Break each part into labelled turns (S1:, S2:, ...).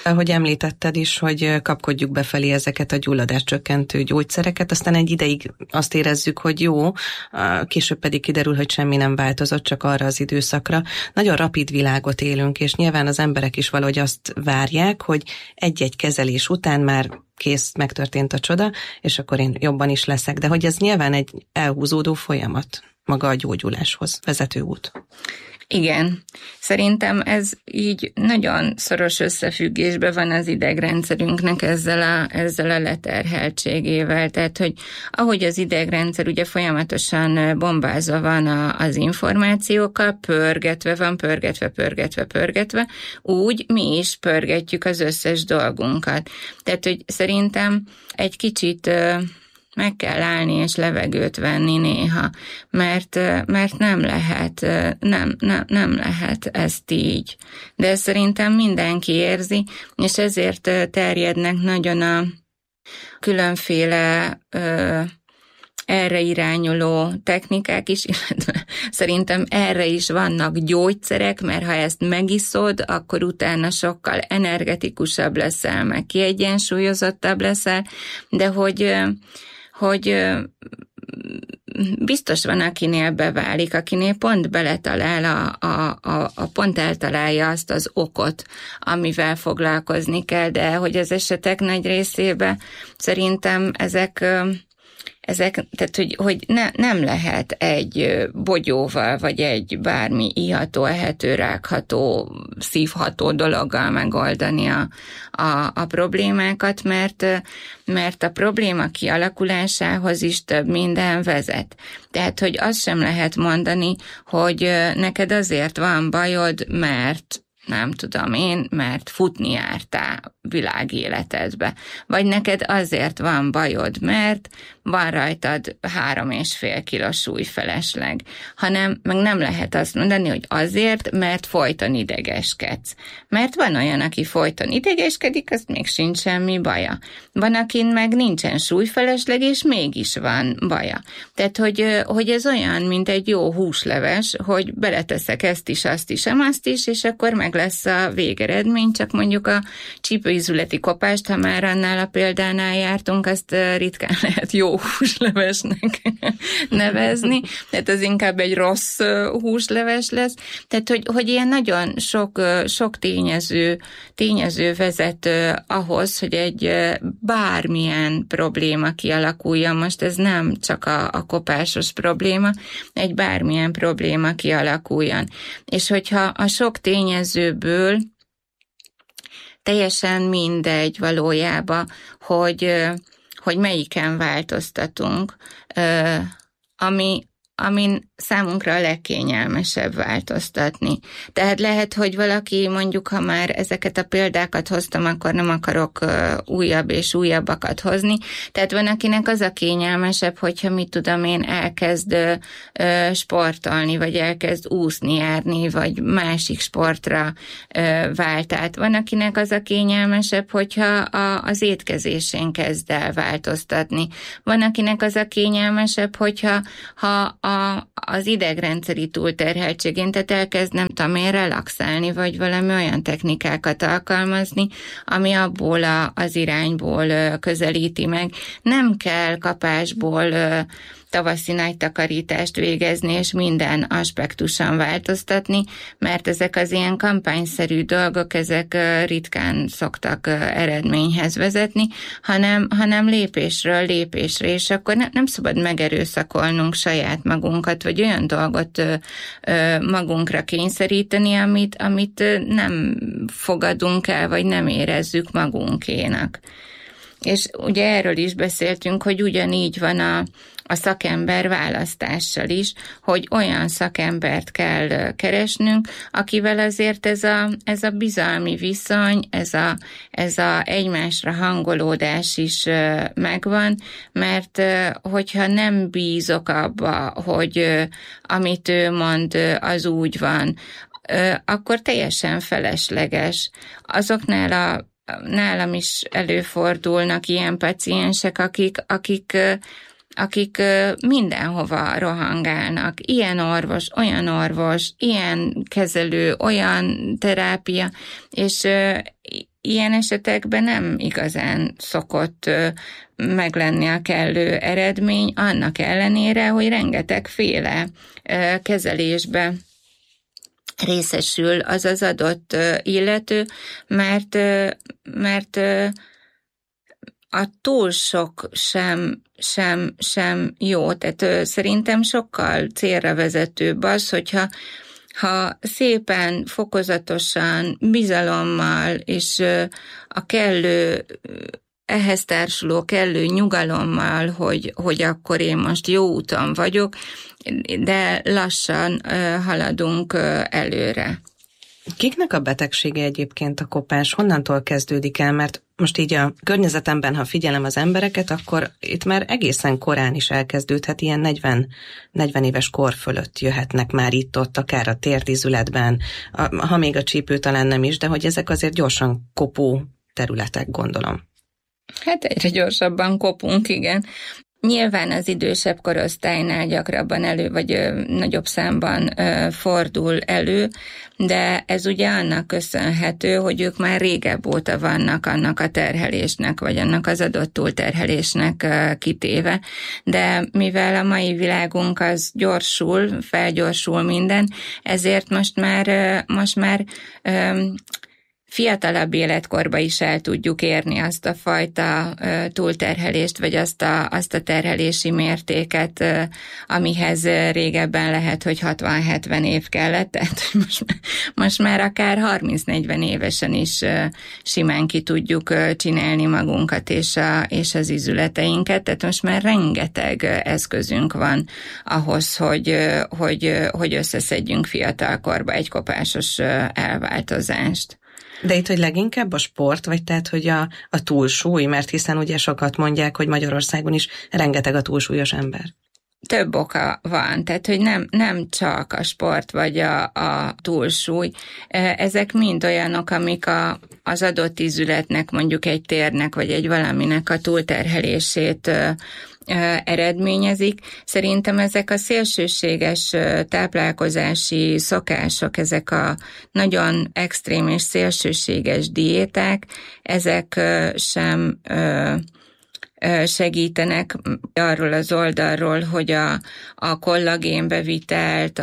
S1: Ahogy említetted is, hogy kapkodjuk befelé ezeket a gyulladáscsökkentő gyógyszereket, aztán egy ideig azt érezzük, hogy jó, később pedig kiderül, hogy semmi nem változott, csak arra az időszakra. Nagyon rapid világot élünk, és nyilván az emberek is valahogy azt várják, hogy egy-egy kezelés után már kész, megtörtént a csoda, és akkor én jobban is leszek. De hogy ez nyilván egy elhúzódó folyamat, maga a gyógyuláshoz vezető út.
S2: Igen, szerintem ez így nagyon szoros összefüggésben van az idegrendszerünknek ezzel a leterheltségével. Tehát, hogy ahogy az idegrendszer ugye folyamatosan bombázva van az információkkal, pörgetve, úgy mi is pörgetjük az összes dolgunkat. Tehát, hogy szerintem egy kicsit meg kell állni és levegőt venni néha, mert nem lehet ezt így. De szerintem mindenki érzi, és ezért terjednek nagyon a különféle erre irányuló technikák is, illetve szerintem erre is vannak gyógyszerek, mert ha ezt megiszod, akkor utána sokkal energetikusabb leszel, meg kiegyensúlyozottabb leszel, de hogy biztos van, akinél beválik, akinél pont beletalál, pont eltalálja azt az okot, amivel foglalkozni kell, de hogy az esetek nagy részében szerintem ezek tehát, hogy nem lehet egy bogyóval, vagy egy bármi iható, ehető, rágható, szívható dologgal megoldani a problémákat, mert a probléma kialakulásához is több minden vezet. Tehát, hogy azt sem lehet mondani, hogy neked azért van bajod, mert nem tudom én, mert futni jártál világéletedbe. Vagy neked azért van bajod, mert van rajtad 3,5 kilós súlyfelesleg. Hanem meg nem lehet azt mondani, hogy azért, mert folyton idegeskedsz. Mert van olyan, aki folyton idegeskedik, az még sincs semmi baja. Van, akin meg nincsen súlyfelesleg, és mégis van baja. Tehát, hogy ez olyan, mint egy jó húsleves, hogy beleteszek ezt is, azt is, azt is, és akkor meg lesz a végeredmény, csak mondjuk a csípőízületi kopást, ha már annál a példánál jártunk, azt ritkán lehet jó húslevesnek nevezni, tehát az inkább egy rossz húsleves lesz. Tehát, hogy ilyen nagyon sok tényező vezet ahhoz, hogy egy bármilyen probléma kialakuljon. Most ez nem csak a kopásos probléma, egy bármilyen probléma kialakuljon. És hogyha a sok tényezőből teljesen mindegy valójában, hogy melyiken változtatunk, amin számunkra a legkényelmesebb változtatni. Tehát lehet, hogy valaki mondjuk, ha már ezeket a példákat hoztam, akkor nem akarok újabb és újabbakat hozni. Tehát van, akinek az a kényelmesebb, hogyha mit tudom én, elkezd sportolni, vagy elkezd úszni, járni, vagy másik sportra vált. Tehát van, akinek az a kényelmesebb, hogyha az étkezésén kezd el változtatni. Van, akinek az a kényelmesebb, hogyha az idegrendszeri túlterheltségén, tehát elkezd nem tudom én relaxálni, vagy valami olyan technikákat alkalmazni, ami abból az irányból közelíti meg. Nem kell kapásból tavaszi nagy takarítást végezni, és minden aspektuson változtatni, mert ezek az ilyen kampányszerű dolgok, ezek ritkán szoktak eredményhez vezetni, hanem lépésről lépésre, és akkor nem szabad megerőszakolnunk saját magunkat, vagy olyan dolgot magunkra kényszeríteni, amit nem fogadunk el, vagy nem érezzük magunkénak. És ugye erről is beszéltünk, hogy ugyanígy van a szakember választással is, hogy olyan szakembert kell keresnünk, akivel azért ez a bizalmi viszony, ez a egymásra hangolódás is megvan, mert hogyha nem bízok abba, hogy amit ő mond, az úgy van, akkor teljesen felesleges. Azoknál nálam is előfordulnak ilyen paciensek, akik mindenhova rohangálnak. Ilyen orvos, ilyen kezelő, olyan terápia, ilyen esetekben nem igazán szokott meglenni a kellő eredmény, annak ellenére, hogy rengetegféle kezelésbe részesül az adott illető, mert a túl sok sem jó. Tehát szerintem sokkal célra vezetőbb az, hogyha szépen, fokozatosan, bizalommal és a kellő, ehhez társuló kellő nyugalommal, hogy akkor én most jó úton vagyok, de lassan haladunk előre.
S1: Kiknek a betegsége egyébként a kopás? Honnantól kezdődik el? Mert most így a környezetemben, ha figyelem az embereket, akkor itt már egészen korán is elkezdődhet, ilyen 40 éves kor fölött jöhetnek már itt-ott, akár a térdizületben, ha még a csípő talán nem is, de hogy ezek azért gyorsan kopó területek, gondolom.
S2: Hát egyre gyorsabban kopunk, igen. Nyilván az idősebb korosztálynál gyakrabban vagy nagyobb számban fordul elő, de ez ugye annak köszönhető, hogy ők már régebb óta vannak annak a terhelésnek, vagy annak az adott túlterhelésnek kitéve. De mivel a mai világunk az felgyorsul minden, ezért most már fiatalabb életkorba is el tudjuk érni azt a fajta túlterhelést, vagy azt a terhelési mértéket, amihez régebben lehet, hogy 60-70 év kellett, tehát most már akár 30-40 évesen is simán ki tudjuk csinálni magunkat és az izületeinket, tehát most már rengeteg eszközünk van ahhoz, hogy összeszedjünk fiatalkorba egy kopásos elváltozást.
S1: De itt, hogy leginkább a sport, vagy tehát, hogy a túlsúly, mert hiszen ugye sokat mondják, hogy Magyarországon is rengeteg a túlsúlyos ember.
S2: Több oka van, tehát hogy nem csak a sport vagy a túlsúly, ezek mind olyanok, amik az adott ízületnek, mondjuk egy térnek vagy egy valaminek a túlterhelését eredményezik. Szerintem ezek a szélsőséges táplálkozási szokások, ezek a nagyon extrém és szélsőséges diéták, ezek sem segítenek arról az oldalról, hogy a kollagénbevitelt,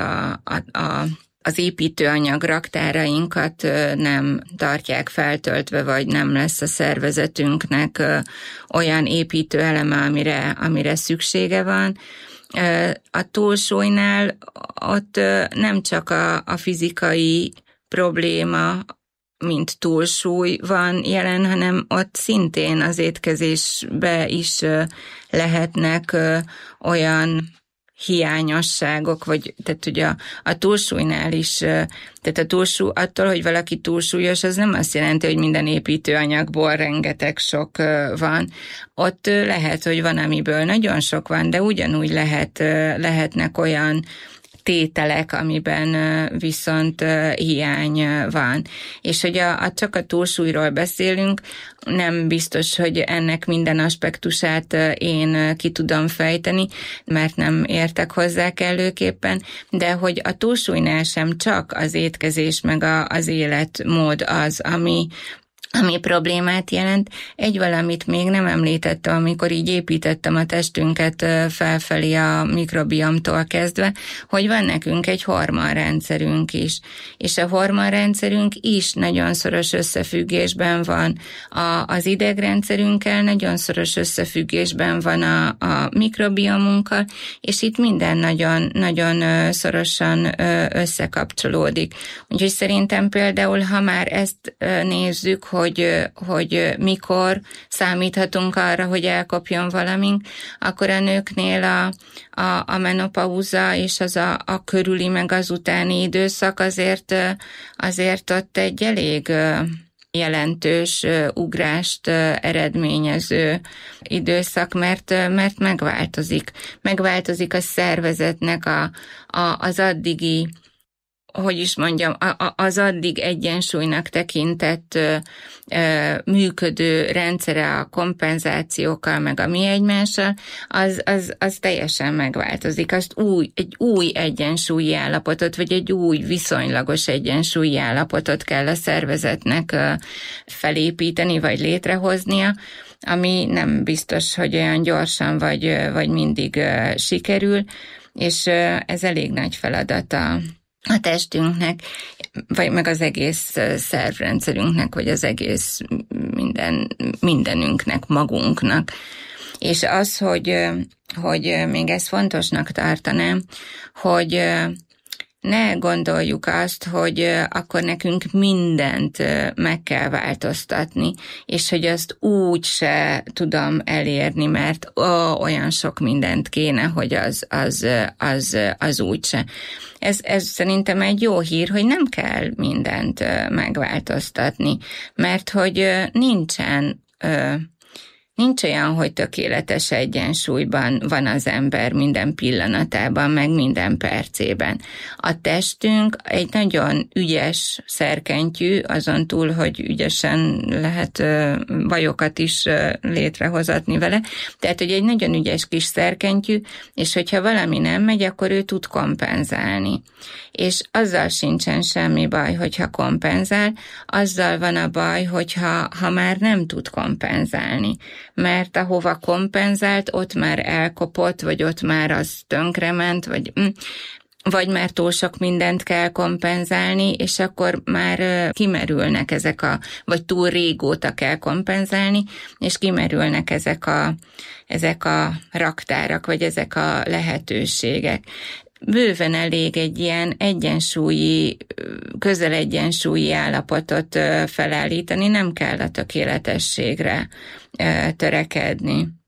S2: az építőanyag raktárainkat nem tartják feltöltve, vagy nem lesz a szervezetünknek olyan építőeleme, amire szüksége van. A túlsúlynál ott nem csak a fizikai probléma, mint túlsúly van jelen, hanem ott szintén az étkezésbe is lehetnek olyan hiányosságok, vagy tehát ugye a túlsúlynál is, tehát a túlsúly, attól, hogy valaki túlsúlyos, az nem azt jelenti, hogy minden építőanyagból rengeteg sok van. Ott lehet, hogy van, amiből nagyon sok van, de ugyanúgy lehetnek olyan tételek, amiben viszont hiány van. És hogy csak a túlsúlyról beszélünk, nem biztos, hogy ennek minden aspektusát én ki tudom fejteni, mert nem értek hozzá kellőképpen, de hogy a túlsúlynál sem csak az étkezés meg az életmód az, ami problémát jelent. Egy valamit még nem említettem, amikor így építettem a testünket felfelé a mikrobiomtól kezdve, hogy van nekünk egy hormonrendszerünk is. És a hormonrendszerünk is nagyon szoros összefüggésben van az idegrendszerünkkel, nagyon szoros összefüggésben van a mikrobiomunkkal, és itt minden nagyon, nagyon szorosan összekapcsolódik. Úgyhogy szerintem például, ha már ezt nézzük, hogy mikor számíthatunk arra, hogy elkopjon valamink, akkor a nőknél a menopauza és az a körüli meg az utáni időszak azért ott egy elég jelentős ugrást eredményező időszak, mert megváltozik. Megváltozik a szervezetnek az addigi hogy is mondjam, az addig egyensúlynak tekintett működő rendszere a kompenzációkkal, meg a mi egymással, az teljesen megváltozik. Azt egy új egyensúlyi állapotot, vagy egy új viszonylagos egyensúlyi állapotot kell a szervezetnek felépíteni, vagy létrehoznia, ami nem biztos, hogy olyan gyorsan, vagy mindig sikerül, és ez elég nagy feladata a testünknek, vagy meg az egész szervrendszerünknek, vagy az egész mindenünknek, magunknak. És az, hogy még ezt fontosnak tartanám, hogy ne gondoljuk azt, hogy akkor nekünk mindent meg kell változtatni, és hogy azt úgy se tudom elérni, mert olyan sok mindent kéne, hogy az úgy se. Ez szerintem egy jó hír, hogy nem kell mindent megváltoztatni, mert hogy nincs olyan, hogy tökéletes egyensúlyban van az ember minden pillanatában, meg minden percében. A testünk egy nagyon ügyes szerkentyű, azon túl, hogy ügyesen lehet bajokat is létrehozatni vele, tehát, hogy egy nagyon ügyes kis szerkentyű, és hogyha valami nem megy, akkor ő tud kompenzálni. És azzal sincsen semmi baj, hogyha kompenzál, azzal van a baj, hogyha már nem tud kompenzálni. Mert ahova kompenzált, ott már elkopott, vagy ott már az tönkrement, vagy már túl sok mindent kell kompenzálni, és akkor már kimerülnek vagy túl régóta kell kompenzálni, és kimerülnek ezek a raktárak, vagy ezek a lehetőségek. Bőven elég egy ilyen közel egyensúlyi állapotot felállítani, nem kell a tökéletességre törekedni.